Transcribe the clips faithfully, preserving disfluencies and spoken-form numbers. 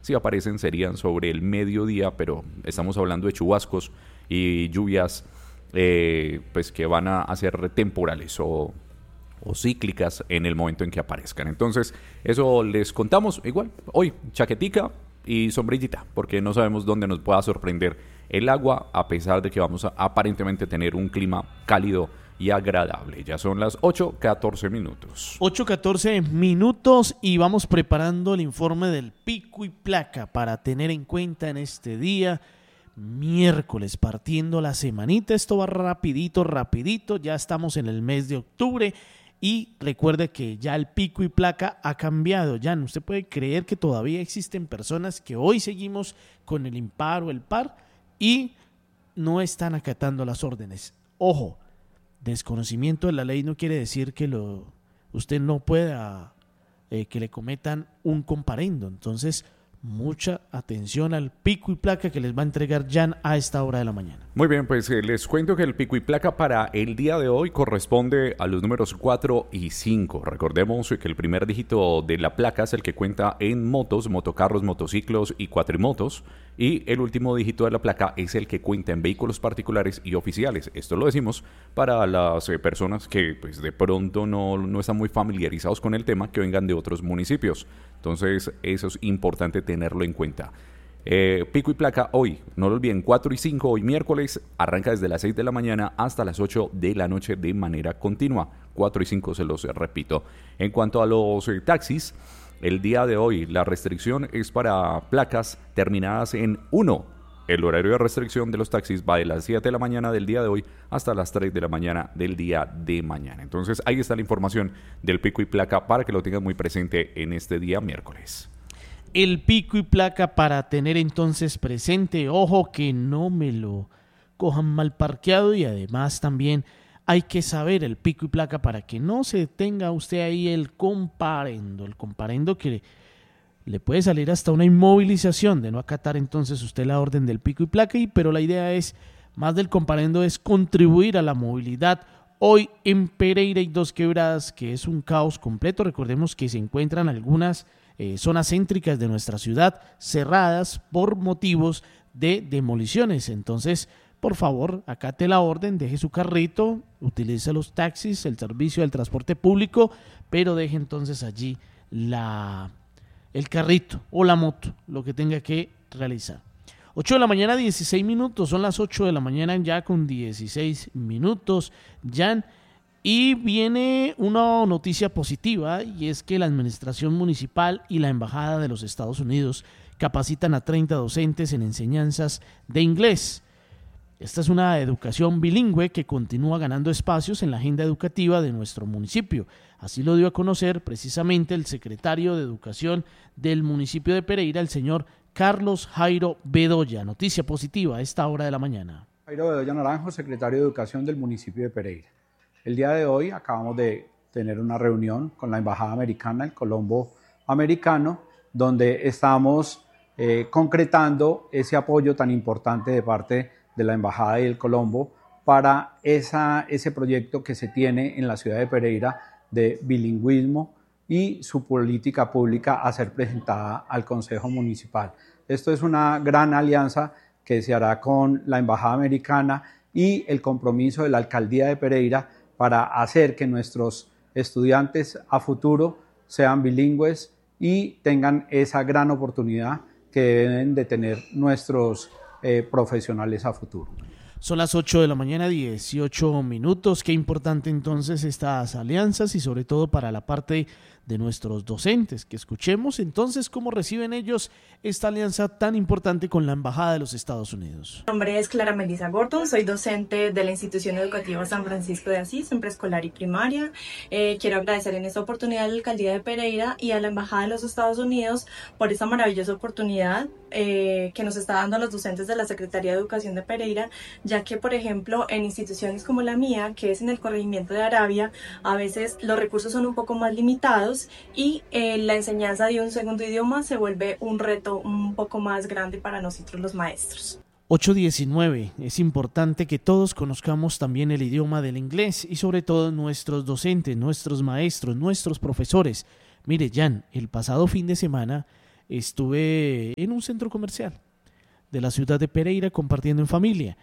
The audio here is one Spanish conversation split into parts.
Si aparecen serían sobre el mediodía, pero estamos hablando de chubascos y lluvias eh, pues que van a, a ser temporales o, o cíclicas en el momento en que aparezcan. Entonces eso les contamos igual hoy, chaquetica y sombrillita, porque no sabemos dónde nos pueda sorprender el agua, a pesar de que vamos a aparentemente tener un clima cálido y agradable. Ya son las ocho catorce minutos. ocho catorce minutos y vamos preparando el informe del pico y placa para tener en cuenta en este día, miércoles, partiendo la semanita. Esto va rapidito, rapidito, ya estamos en el mes de octubre y recuerde que ya el pico y placa ha cambiado. Ya no, usted puede creer que todavía existen personas que hoy seguimos con el impar o el par y no están acatando las órdenes. Ojo, desconocimiento de la ley no quiere decir que lo, usted no pueda eh, que le cometan un comparendo. Entonces, mucha atención al pico y placa que les va a entregar Jan a esta hora de la mañana. Muy bien, pues eh, les cuento que el pico y placa para el día de hoy corresponde a los números cuatro y cinco. Recordemos que el primer dígito de la placa es el que cuenta en motos, motocarros, motociclos y cuatrimotos, y el último dígito de la placa es el que cuenta en vehículos particulares y oficiales. Esto lo decimos para las eh, personas que pues de pronto no, no están muy familiarizados con el tema, que vengan de otros municipios. Entonces eso es importante tenerlo en cuenta. Eh, pico y placa hoy, no lo olviden, cuatro y cinco, hoy miércoles, arranca desde las seis de la mañana hasta las ocho de la noche de manera continua. cuatro y cinco se los repito. En cuanto a los eh, taxis, el día de hoy la restricción es para placas terminadas en uno. El horario de restricción de los taxis va de las siete de la mañana del día de hoy hasta las tres de la mañana del día de mañana. Entonces ahí está la información del pico y placa para que lo tengan muy presente en este día miércoles. El pico y placa para tener entonces presente, ojo que no me lo cojan mal parqueado, y además también hay que saber el pico y placa para que no se tenga usted ahí el comparendo, el comparendo que le puede salir hasta una inmovilización de no acatar entonces usted la orden del pico y placa, y, pero la idea es, más del comparendo, es contribuir a la movilidad. Hoy en Pereira hay dos quebradas que es un caos completo. Recordemos que se encuentran algunas eh, zonas céntricas de nuestra ciudad cerradas por motivos de demoliciones. Entonces, por favor, acate la orden, deje su carrito, utilice los taxis, el servicio del transporte público, pero deje entonces allí la, el carrito o la moto, lo que tenga que realizar. ocho de la mañana, dieciséis minutos, son las ocho de la mañana ya con dieciséis minutos, Jan, y viene una noticia positiva, y es que la Administración Municipal y la Embajada de los Estados Unidos capacitan a treinta docentes en enseñanzas de inglés. Esta es una educación bilingüe que continúa ganando espacios en la agenda educativa de nuestro municipio. Así lo dio a conocer precisamente el secretario de Educación del municipio de Pereira, el señor Carlos Jairo Bedoya. Noticia positiva a esta hora de la mañana. Jairo Bedoya Naranjo, secretario de Educación del municipio de Pereira. El día de hoy acabamos de tener una reunión con la Embajada Americana, el Colombo Americano, donde estamos eh, concretando ese apoyo tan importante de parte de la Embajada y el Colombo para esa, ese proyecto que se tiene en la ciudad de Pereira de bilingüismo y su política pública a ser presentada al Consejo Municipal. Esto es una gran alianza que se hará con la Embajada Americana y el compromiso de la Alcaldía de Pereira para hacer que nuestros estudiantes a futuro sean bilingües y tengan esa gran oportunidad que deben de tener nuestros eh, profesionales a futuro. Son las ocho de la mañana, dieciocho minutos. Qué importante entonces estas alianzas y sobre todo para la parte de nuestros docentes, que escuchemos entonces cómo reciben ellos esta alianza tan importante con la Embajada de los Estados Unidos. Mi nombre es Clara Melissa Gordon, soy docente de la Institución Educativa San Francisco de Asís en preescolar y primaria. Eh, quiero agradecer en esta oportunidad a la Alcaldía de Pereira y a la Embajada de los Estados Unidos por esta maravillosa oportunidad eh, que nos está dando a los docentes de la Secretaría de Educación de Pereira, ya que, por ejemplo, en instituciones como la mía, que es en el corregimiento de Arabia, a veces los recursos son un poco más limitados y eh, la enseñanza de un segundo idioma se vuelve un reto un poco más grande para nosotros los maestros. ocho diecinueve. Es importante que todos conozcamos también el idioma del inglés y sobre todo nuestros docentes, nuestros maestros, nuestros profesores. Mire, Jan, el pasado fin de semana estuve en un centro comercial de la ciudad de Pereira compartiendo en familia.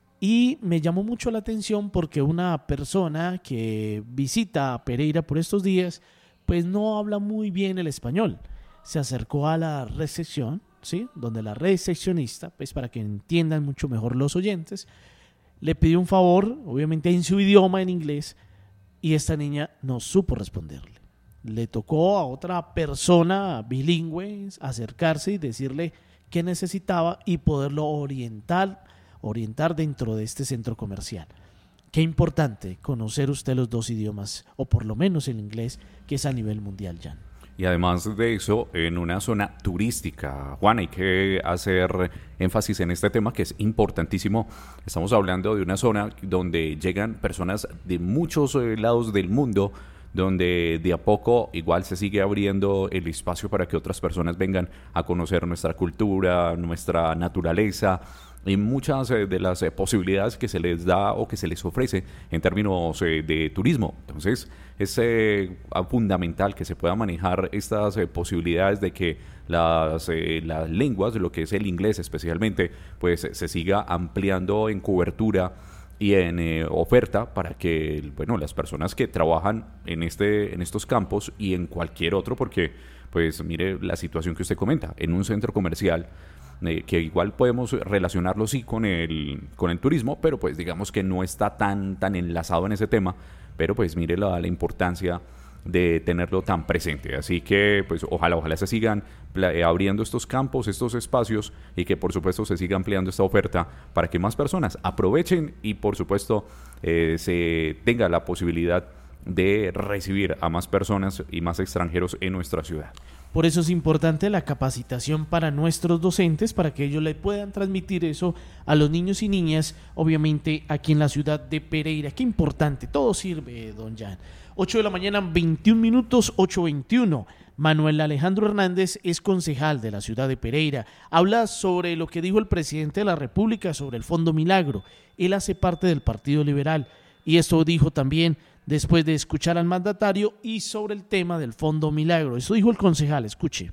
Y me llamó mucho la atención porque una persona que visita a Pereira por estos días, pues no habla muy bien el español. Se acercó a la recepción, ¿sí? Donde la recepcionista, pues para que entiendan mucho mejor los oyentes, le pidió un favor, obviamente en su idioma, en inglés, y esta niña no supo responderle. Le tocó a otra persona bilingüe acercarse y decirle qué necesitaba y poderlo orientar, orientar dentro de este centro comercial. Qué importante conocer usted los dos idiomas, o por lo menos el inglés, que es a nivel mundial, Jan. Y además de eso, en una zona turística, Juan, hay que hacer énfasis en este tema que es importantísimo. Estamos hablando de una zona donde llegan personas de muchos lados del mundo, donde de a poco igual se sigue abriendo el espacio para que otras personas vengan a conocer nuestra cultura, nuestra naturaleza y muchas eh, de las eh, posibilidades que se les da o que se les ofrece en términos eh, de turismo. Entonces es eh, fundamental que se puedan manejar estas eh, posibilidades de que las, eh, las lenguas, lo que es el inglés especialmente, pues se siga ampliando en cobertura y en eh, oferta para que, bueno, las personas que trabajan en este en estos campos y en cualquier otro, porque pues mire la situación que usted comenta, en un centro comercial eh, que igual podemos relacionarlo sí con el con el turismo, pero pues digamos que no está tan tan enlazado en ese tema, pero pues mire la, la importancia de tenerlo tan presente. Así que pues ojalá, ojalá se sigan abriendo estos campos, estos espacios y que por supuesto se siga ampliando esta oferta para que más personas aprovechen y por supuesto eh, se tenga la posibilidad de recibir a más personas y más extranjeros en nuestra ciudad. Por eso es importante la capacitación para nuestros docentes, para que ellos le puedan transmitir eso a los niños y niñas, obviamente aquí en la ciudad de Pereira. Qué importante, todo sirve, don Jan. ocho de la mañana, veintiún minutos, ocho veintiuno. Manuel Alejandro Hernández es concejal de la ciudad de Pereira. Habla sobre lo que dijo el presidente de la República sobre el Fondo Milagro. Él hace parte del Partido Liberal y esto dijo también después de escuchar al mandatario y sobre el tema del Fondo Milagro. Eso dijo el concejal, escuche.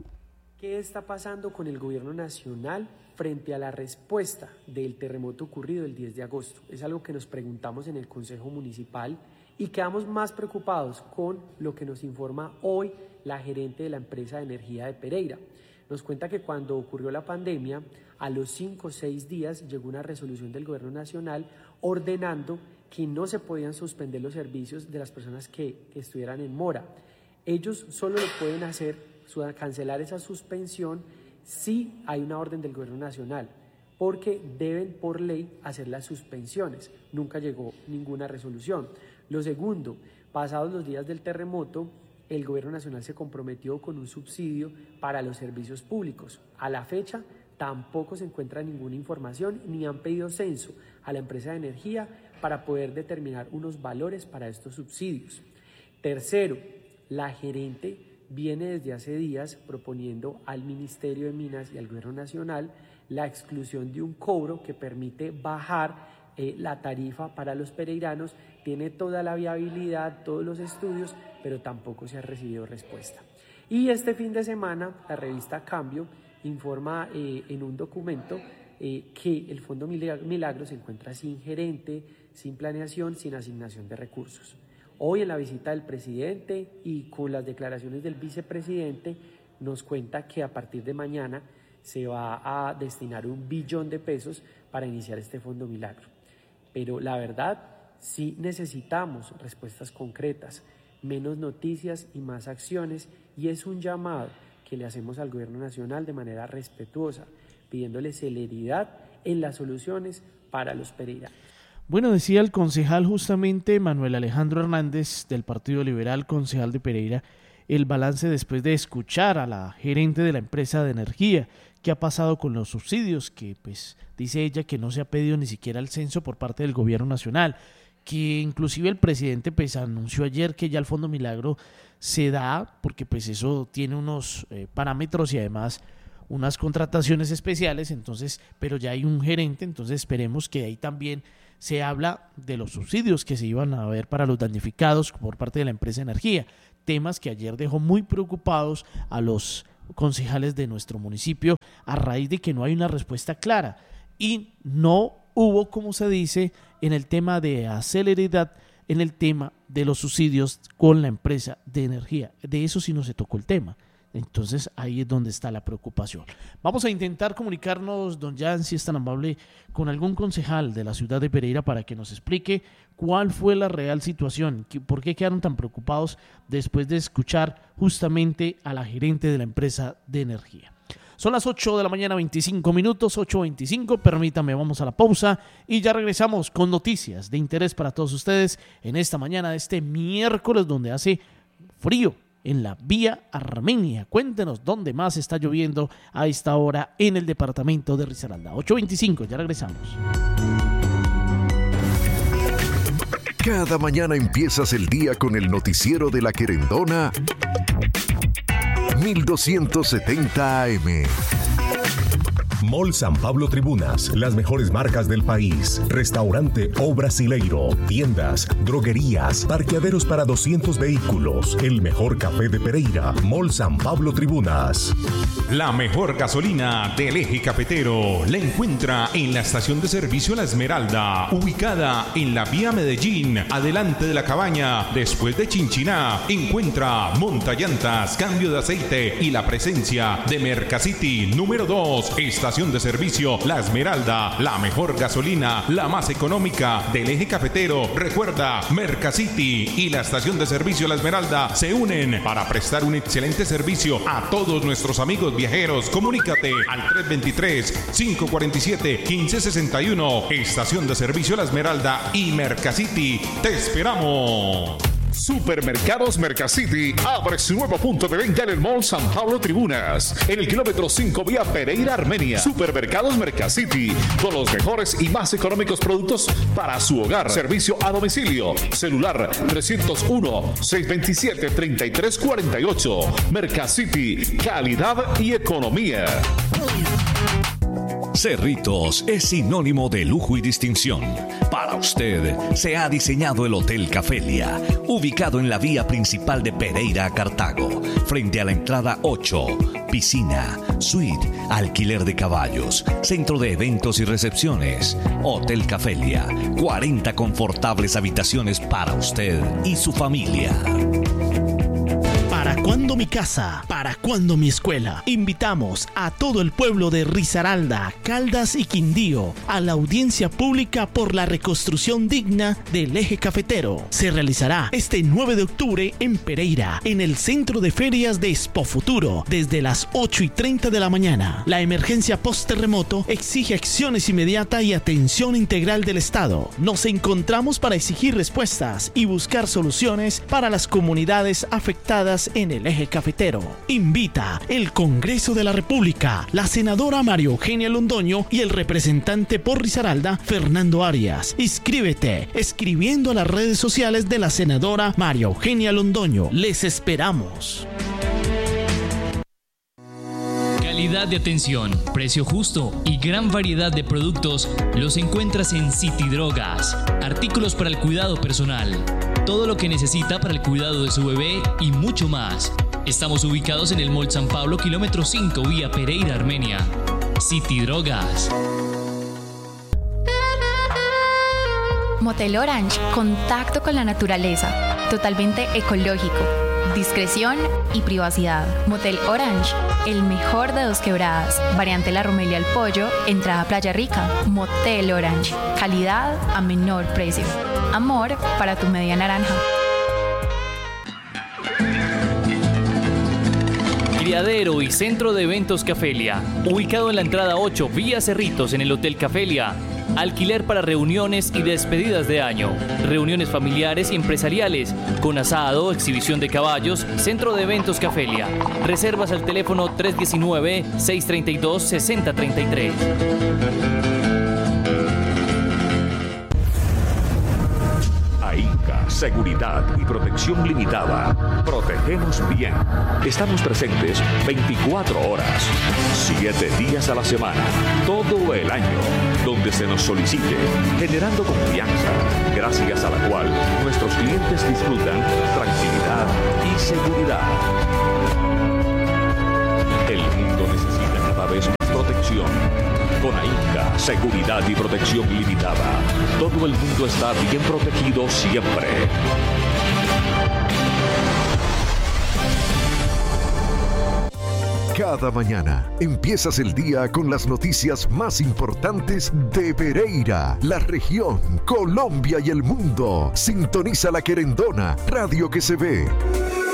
¿Qué está pasando con el gobierno nacional frente a la respuesta del terremoto ocurrido el diez de agosto? Es algo que nos preguntamos en el Consejo Municipal y quedamos más preocupados con lo que nos informa hoy la gerente de la empresa de energía de Pereira. Nos cuenta que cuando ocurrió la pandemia, a los cinco o seis días llegó una resolución del gobierno nacional ordenando que no se podían suspender los servicios de las personas que, que estuvieran en mora. Ellos solo lo pueden hacer, cancelar esa suspensión si hay una orden del gobierno nacional, porque deben por ley hacer las suspensiones. Nunca llegó ninguna resolución. Lo segundo, pasados los días del terremoto, el gobierno nacional se comprometió con un subsidio para los servicios públicos. A la fecha tampoco se encuentra ninguna información ni han pedido censo a la empresa de energía para poder determinar unos valores para estos subsidios. Tercero, la gerente viene desde hace días proponiendo al Ministerio de Minas y al Gobierno Nacional la exclusión de un cobro que permite bajar eh, la tarifa para los pereiranos. Tiene toda la viabilidad, todos los estudios, pero tampoco se ha recibido respuesta. Y este fin de semana, la revista Cambio informa eh, en un documento eh, que el Fondo Milagro se encuentra sin gerente, sin planeación, sin asignación de recursos. Hoy en la visita del presidente y con las declaraciones del vicepresidente nos cuenta que a partir de mañana se va a destinar un billón de pesos para iniciar este Fondo Milagro. Pero la verdad, sí necesitamos respuestas concretas, menos noticias y más acciones, y es un llamado que le hacemos al Gobierno Nacional de manera respetuosa, pidiéndole celeridad en las soluciones para los pereiranos. Bueno, decía el concejal justamente Manuel Alejandro Hernández del Partido Liberal, concejal de Pereira, el balance después de escuchar a la gerente de la empresa de energía, qué ha pasado con los subsidios, que pues dice ella que no se ha pedido ni siquiera el censo por parte del gobierno nacional, que inclusive el presidente pues anunció ayer que ya el Fondo Milagro se da, porque pues eso tiene unos eh, parámetros y además unas contrataciones especiales, entonces, pero ya hay un gerente, entonces esperemos que ahí también se habla de los subsidios que se iban a ver para los damnificados por parte de la empresa de energía, temas que ayer dejó muy preocupados a los concejales de nuestro municipio a raíz de que no hay una respuesta clara y no hubo, como se dice, en el tema de celeridad, en el tema de los subsidios con la empresa de energía. De eso sí no se tocó el tema. Entonces ahí es donde está la preocupación. Vamos a intentar comunicarnos, don Jan, si es tan amable, con algún concejal de la ciudad de Pereira para que nos explique cuál fue la real situación, por qué quedaron tan preocupados después de escuchar justamente a la gerente de la empresa de energía. Son las ocho de la mañana, veinticinco minutos, ocho veinticinco, permítame, vamos a la pausa y ya regresamos con noticias de interés para todos ustedes en esta mañana de este miércoles donde hace frío en la vía Armenia. Cuéntenos dónde más está lloviendo a esta hora en el departamento de Risaralda. ocho veinticinco, ya regresamos. Cada mañana empiezas el día con el noticiero de La Querendona mil doscientos setenta A M. Mall San Pablo Tribunas, las mejores marcas del país. Restaurante O Brasileiro, tiendas, droguerías, parqueaderos para doscientos vehículos. El mejor café de Pereira. Mall San Pablo Tribunas. La mejor gasolina del eje cafetero la encuentra en la estación de servicio La Esmeralda, ubicada en la vía Medellín, adelante de la cabaña, después de Chinchiná. Encuentra montallantas, cambio de aceite y la presencia de Mercacity número dos. Estación de servicio La Esmeralda, la mejor gasolina, la más económica del eje cafetero. Recuerda, Mercacity y la estación de servicio La Esmeralda se unen para prestar un excelente servicio a todos nuestros amigos viajeros. Comunícate al tres veintitrés, cinco cuarenta y siete, quince sesenta y uno. Estación de servicio La Esmeralda y Mercacity. ¡Te esperamos! Supermercados Mercacity abre su nuevo punto de venta en el Mall San Pablo Tribunas, en el kilómetro cinco vía Pereira Armenia. Supermercados Mercacity, con los mejores y más económicos productos para su hogar. Servicio a domicilio. Celular trescientos uno, seiscientos veintisiete, treinta y tres cuarenta y ocho. Mercacity, calidad y economía. Cerritos es sinónimo de lujo y distinción. Para usted se ha diseñado el Hotel Cafelia, ubicado en la vía principal de Pereira a Cartago, frente a la entrada ocho, piscina, suite, alquiler de caballos, centro de eventos y recepciones. Hotel Cafelia, cuarenta confortables habitaciones para usted y su familia. ¿Para cuándo mi casa? ¿Para cuándo mi escuela? Invitamos a todo el pueblo de Risaralda, Caldas y Quindío a la audiencia pública por la reconstrucción digna del eje cafetero. Se realizará este nueve de octubre en Pereira, en el Centro de Ferias de Expo Futuro, desde las ocho y treinta de la mañana. La emergencia post-terremoto exige acciones inmediatas y atención integral del Estado. Nos encontramos para exigir respuestas y buscar soluciones para las comunidades afectadas en el eje cafetero. Invita el Congreso de la República, la senadora María Eugenia Londoño y el representante por Risaralda, Fernando Arias. Inscríbete escribiendo a las redes sociales de la senadora María Eugenia Londoño. Les esperamos. Calidad de atención, precio justo y gran variedad de productos los encuentras en City Drogas. Artículos para el cuidado personal, todo lo que necesita para el cuidado de su bebé y mucho más. Estamos ubicados en el Mall San Pablo, kilómetro cinco, vía Pereira, Armenia. City Drogas. Motel Orange, contacto con la naturaleza, totalmente ecológico, discreción y privacidad. Motel Orange, el mejor de Dos Quebradas, variante La Romelia al Pollo, entrada Playa Rica. Motel Orange, calidad a menor precio. Amor para tu media naranja. Criadero y Centro de Eventos Cafelia, ubicado en la entrada ocho, vía Cerritos, en el Hotel Cafelia. Alquiler para reuniones y despedidas de año, reuniones familiares y empresariales, con asado, exhibición de caballos. Centro de Eventos Cafelia. Reservas al teléfono tres uno nueve, seis tres dos, seis cero tres tres. AINCA, Seguridad y Protección Limitada. Protegemos bien. Estamos presentes veinticuatro horas, siete días a la semana, todo el año, donde se nos solicite, generando confianza, gracias a la cual nuestros clientes disfrutan tranquilidad y seguridad. Seguridad y protección limitada. Todo el mundo está bien protegido siempre. Cada mañana empiezas el día con las noticias más importantes de Pereira, la región, Colombia y el mundo. Sintoniza La Querendona, radio que se ve.